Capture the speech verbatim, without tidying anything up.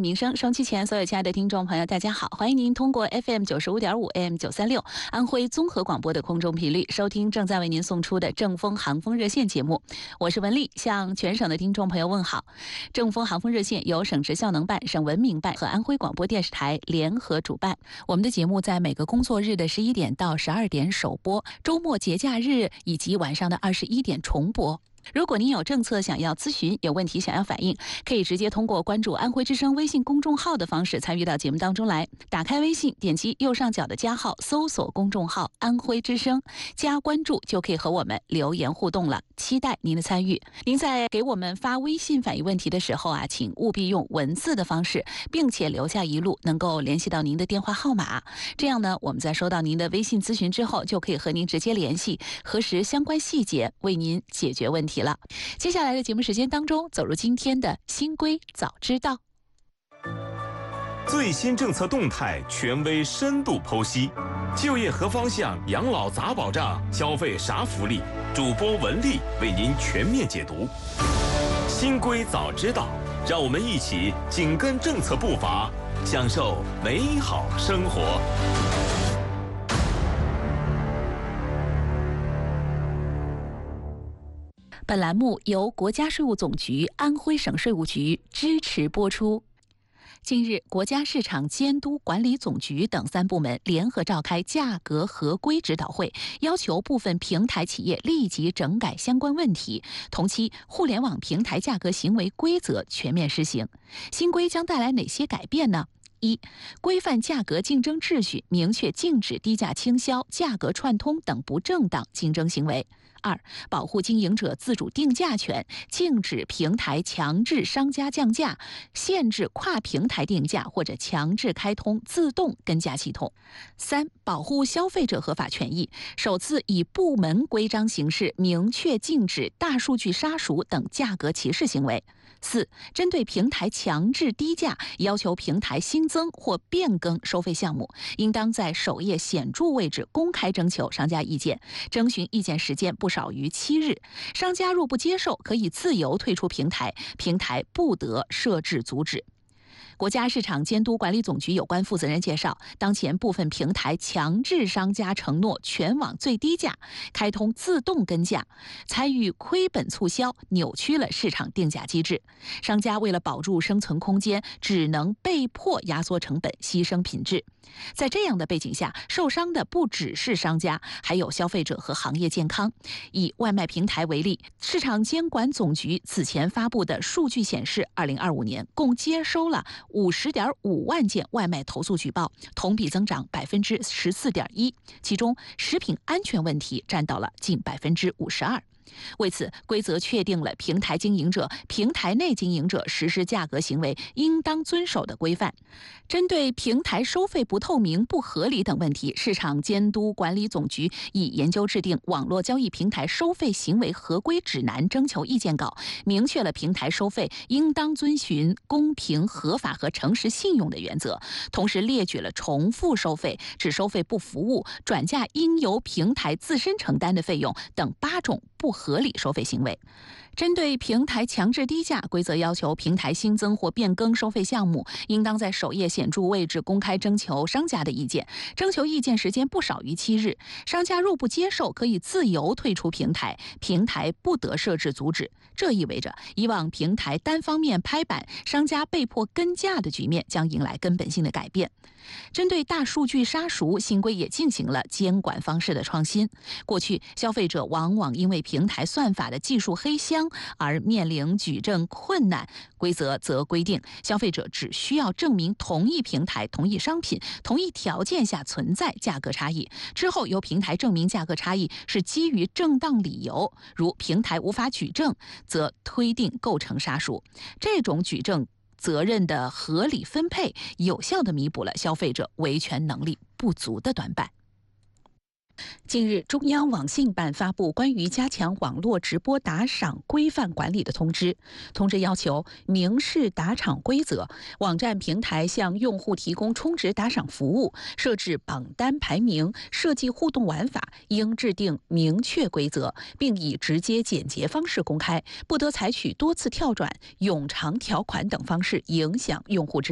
民生，收机前所有亲爱的听众朋友，大家好，欢迎您通过 F M 九十五点五 A M 九三六安徽综合广播的空中频率收听正在为您送出的正风航风热线节目。我是文丽，向全省的听众朋友问好。正风航风热线由省直效能办、省文明办和安徽广播电视台联合主办。我们的节目在每个工作日的十一点到十二点首播，周末节假日以及晚上的二十一点重播。如果您有政策想要咨询，有问题想要反映，可以直接通过关注安徽之声微信公众号的方式参与到节目当中来。打开微信，点击右上角的加号，搜索公众号安徽之声，加关注就可以和我们留言互动了，期待您的参与。您在给我们发微信反映问题的时候啊，请务必用文字的方式，并且留下一路能够联系到您的电话号码，这样呢，我们在收到您的微信咨询之后，就可以和您直接联系，核实相关细节，为您解决问题了。接下来的节目时间当中，走入今天的新规早知道。 最新政策动态，权威深度剖析，就业何方向，养老咋保障，消费啥福利，主播文丽为您全面解读。新规早知道，让我们一起紧跟政策步伐，享受美好生活。 本栏目由国家税务总局、安徽省税务局支持播出。近日，国家市场监督管理总局等三部门联合召开价格合规指导会，要求部分平台企业立即整改相关问题，同期互联网平台价格行为规则全面施行。新规将带来哪些改变呢？一、规范价格竞争秩序，明确禁止低价倾销、价格串通等不正当竞争行为。二、保护经营者自主定价权，禁止平台强制商家降价，限制跨平台定价或者强制开通自动跟价系统。三、保护消费者合法权益，首次以部门规章形式明确禁止大数据杀熟等价格歧视行为。四、针对平台强制低价，要求平台新增或变更收费项目，应当在首页显著位置公开征求商家意见，征询意见时间不少于七日。商家若不接受，可以自由退出平台，平台不得设置阻止。国家市场监督管理总局有关负责人介绍，当前部分平台强制商家承诺全网最低价，开通自动跟价，参与亏本促销，扭曲了市场定价机制。商家为了保住生存空间，只能被迫压缩成本，牺牲品质。在这样的背景下，受伤的不只是商家，还有消费者和行业健康。以外卖平台为例，市场监管总局此前发布的数据显示，二零二五年共接收了五十点五万件外卖投诉举报，同比增长百分之十四点一，其中食品安全问题占到了近百分之五十二。为此，规则确定了平台经营者、平台内经营者实施价格行为应当遵守的规范。针对平台收费不透明、不合理等问题，市场监督管理总局已研究制定《网络交易平台收费行为合规指南》征求意见稿，明确了平台收费应当遵循公平、合法和诚实信用的原则，同时列举了重复收费、只收费不服务、转嫁应由平台自身承担的费用等八种不合理收费行为。针对平台强制低价，规则要求平台新增或变更收费项目，应当在首页显著位置公开征求商家的意见，征求意见时间不少于七日。商家若不接受，可以自由退出平台，平台不得设置阻止。这意味着，以往平台单方面拍板，商家被迫跟价的局面将迎来根本性的改变。针对大数据杀熟，新规也进行了监管方式的创新。过去，消费者往往因为平台算法的技术黑箱而面临举证困难，规则则规定，消费者只需要证明同一平台、同一商品、同一条件下存在价格差异，之后由平台证明价格差异是基于正当理由，如平台无法举证，则推定构成杀熟。这种举证责任的合理分配，有效地弥补了消费者维权能力不足的短板。近日，中央网信办发布关于加强网络直播打赏规范管理的通知。通知要求明示打赏规则，网站平台向用户提供充值打赏服务，设置榜单排名，设计互动玩法，应制定明确规则，并以直接简洁方式公开，不得采取多次跳转、冗长条款等方式影响用户之